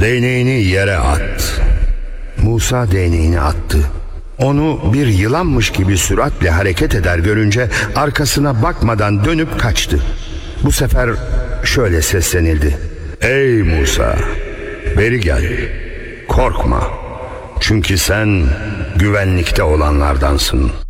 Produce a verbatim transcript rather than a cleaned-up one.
Değneğini yere at. Musa değneğini attı. Onu bir yılanmış gibi süratle hareket eder görünce arkasına bakmadan dönüp kaçtı. Bu sefer şöyle seslenildi: Ey Musa, beri gel, korkma, çünkü sen güvenlikte olanlardansın.